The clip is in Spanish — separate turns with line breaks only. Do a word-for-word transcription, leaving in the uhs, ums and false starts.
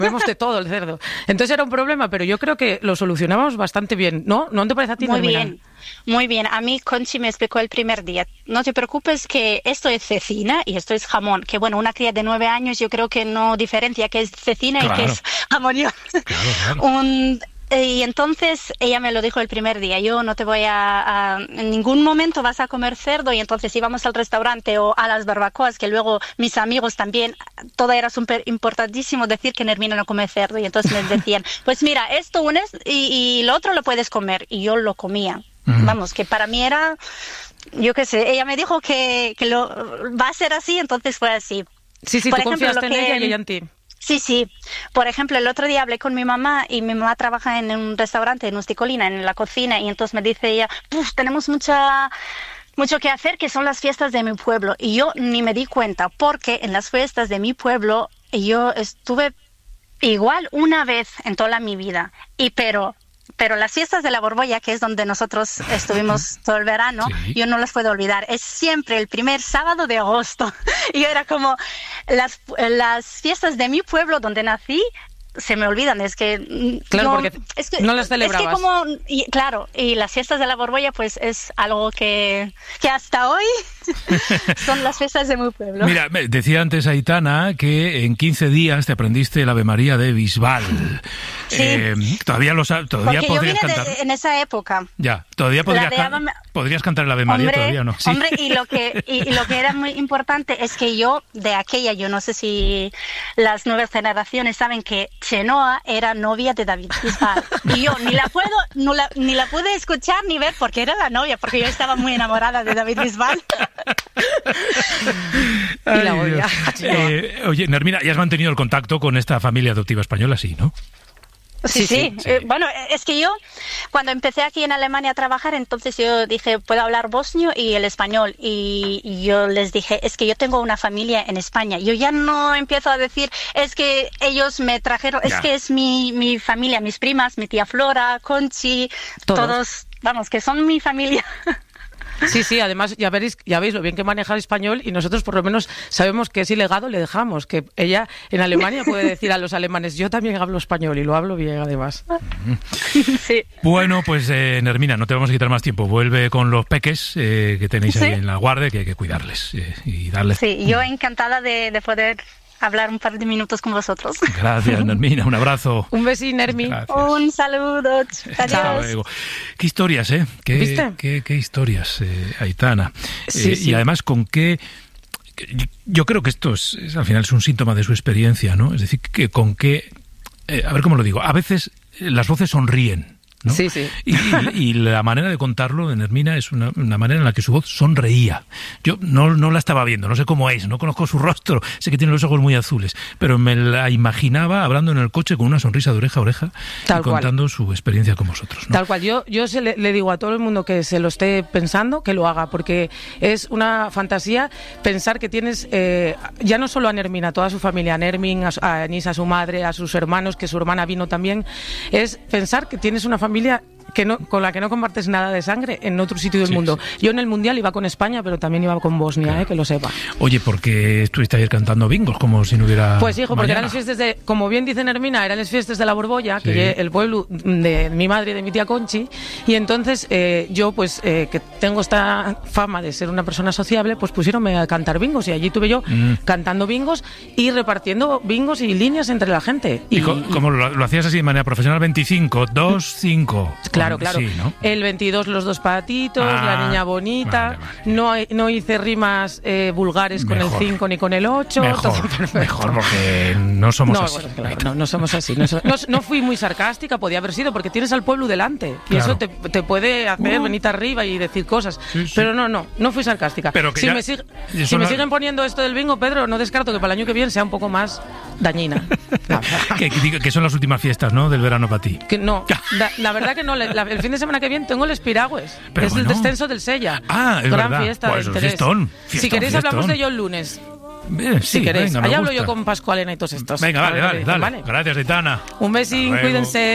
Vemos de todo el cerdo. Entonces era un problema, pero yo creo que lo solucionamos bastante bien, ¿no? ¿No te parece a ti,
Muy
Nermina?
bien, muy bien. A mí Conchi me explicó el primer día. No te preocupes que esto es cecina y esto es jamón. Que bueno, una cría de nueve años yo creo que no diferencia qué es cecina
Claro.
y qué es jamón. Yo-
Claro, claro.
Un- y entonces ella me lo dijo el primer día, yo no te voy a, a- en ningún momento vas a comer cerdo, y entonces íbamos al restaurante o a las barbacoas, que luego mis amigos también, todo era súper importantísimo decir que Nermina no come cerdo, y entonces me decían, pues mira, esto unes y, y lo otro lo puedes comer, y yo lo comía.
Ujú.
Vamos, que para mí era, yo qué sé, ella me dijo que, que lo, va a ser así, entonces fue así.
Sí, sí,
Por
tú
ejemplo,
confiaste
lo
en
que-
ella y ella en ti.
Sí, sí. Por ejemplo, el otro día hablé con mi mamá y mi mamá trabaja en un restaurante en Usticolina, en la cocina, y entonces me dice ella, "Puf, tenemos mucha, mucho que hacer, que son las fiestas de mi pueblo". Y yo ni me di cuenta, porque en las fiestas de mi pueblo yo estuve igual una vez en toda mi vida, y pero... Pero las fiestas de la Borbolla, que es donde nosotros estuvimos todo el verano,
Sí.
yo no las puedo olvidar. Es siempre el primer sábado de agosto. Y era como las, las fiestas de mi pueblo donde nací, se me olvidan. Es que mm,
Claro,
no,
porque
es que,
no las
Es que
celebrabas.
como, y, claro, y las fiestas de la Borbolla, pues es algo que, que hasta hoy son las fiestas de mi pueblo.
Mira, me decía antes Aitana que en quince días te aprendiste el Ave María de Bisbal.
Sí.
Eh, todavía lo sabes, todavía
Porque yo
podrías
vine
cantar.
de- en esa época.
Ya, todavía podrías,
de
can-
Ave-
podrías cantar el Ave María
Hombre,
todavía, ¿no? Sí.
hombre, y lo que y, y lo que era muy importante es que yo de aquella, yo no sé si las nuevas generaciones saben que Chenoa era novia de David Bisbal, y yo ni la puedo no la, ni la pude escuchar ni ver porque era la novia, porque yo estaba muy enamorada de David Bisbal.
Y la
Ay,
odia.
Dios. Eh, oye, Nermina, ¿ya has mantenido el contacto con esta familia adoptiva española? Sí, ¿no?
Sí,
Sí, sí,
sí.
sí.
Eh, bueno, es que yo, cuando empecé aquí en Alemania a trabajar, entonces yo dije, puedo hablar bosnio y el español. Y, y yo les dije, es que yo tengo una familia en España. Yo ya no empiezo a decir, es que ellos me trajeron,
Ya.
es que es mi, mi familia, mis primas, mi tía Flora, Conchi,
Todos.
todos, vamos, que son mi familia.
Sí, sí, además ya veréis, ya veis lo bien que maneja el español, y nosotros por lo menos sabemos que es ilegado, le dejamos, que ella en Alemania puede decir a los alemanes, yo también hablo español y lo hablo bien además.
Sí.
Bueno, pues eh, Nermina, no te vamos a quitar más tiempo. Vuelve con los peques eh, que tenéis ahí
Sí.
en la guardia, que hay que cuidarles eh, y darles...
Sí, yo encantada de, de poder hablar un par de minutos con vosotros.
Gracias, Nermina, un abrazo.
Un besín, Nermi.
Gracias.
Un saludo.
Hasta
Adiós.
luego. Qué historias, ¿eh? Qué,
¿Viste?
Qué, qué historias, eh, Aitana.
Sí,
Eh,
sí.
Y además, con qué... que- Yo creo que esto es, es, al final es un síntoma de su experiencia, ¿no? Es decir, que con qué... eh, a ver cómo lo digo. A veces eh, las voces sonríen, ¿no?
Sí, sí.
Y, y- y la manera de contarlo de Nermina es una, una manera en la que su voz sonreía. Yo no, no la estaba viendo, no sé cómo es, no conozco su rostro, sé que tiene los ojos muy azules, pero me la imaginaba hablando en el coche con una sonrisa de oreja a oreja
Tal
y
cual.
contando su experiencia con vosotros, ¿no?
Tal cual, yo, yo se le, le digo a todo el mundo que se lo esté pensando, que lo haga, porque es una fantasía pensar que tienes, eh, ya no solo a Nermina, a toda su familia, a Nermin, a, su- a Anís, a su madre, a sus hermanos, que su hermana vino también, es pensar que tienes una familia que no, con la que no compartes nada de sangre en otro sitio del
Sí,
mundo.
sí.
Yo en el Mundial iba con España, pero también iba con Bosnia,
Claro.
eh, que lo sepa.
Oye, porque estuviste ayer cantando bingos como si no hubiera
Pues hijo, porque
mañana.
eran las fiestas de, como bien dice Nermina, eran las fiestas de la Borbolla,
Sí.
que es el pueblo de mi madre y de mi tía Conchi, y entonces eh, yo, pues, eh, que tengo esta fama de ser una persona sociable, pues pusieronme a cantar bingos, y allí tuve yo
Mm.
cantando bingos y repartiendo bingos y líneas entre la gente.
¿Y, co- cómo lo, lo hacías así de manera profesional? veinticinco, dos, cinco.
Claro, claro.
Sí, ¿no?
El veintidós, los dos patitos,
Ah,
la niña bonita.
vale, vale.
No, no hice rimas eh, vulgares con
Mejor.
el cinco ni con el ocho.
Mejor,
todo perfecto.
mejor, porque no somos
No,
así.
bueno, claro, no, no somos así. No, so- no, no fui muy sarcástica, podía haber sido, porque tienes al pueblo delante. Y
Claro.
eso te, te puede hacer
Uh.
venirte arriba y decir cosas.
Sí, sí.
Pero no, no, no fui sarcástica.
Pero que
si
ya-
me, sig-
eso
si me
no-
siguen poniendo esto del bingo, Pedro, no descarto que para el año que viene sea un poco más dañina. La verdad.
que, que- que son las últimas fiestas, ¿no? Del verano para ti.
Que no, la, la verdad que no. la- la- el fin de semana que viene tengo el Espiragües.
Pero
Es el
bueno.
descenso del Sella.
Ah, es
Gran
verdad.
fiesta
Pues
de
es un
interés.
fiestón,
Si
fiestón,
queréis hablamos
fiestón.
de ello el lunes.
Eh, sí,
Si queréis.
venga, me
Allá hablo
gusta.
yo con Pascualena y todos estos.
Venga,
A
vale,
ver qué
vale,
dicen,
dale. Gracias, Aitana.
Un besín,
Hasta luego.
cuídense.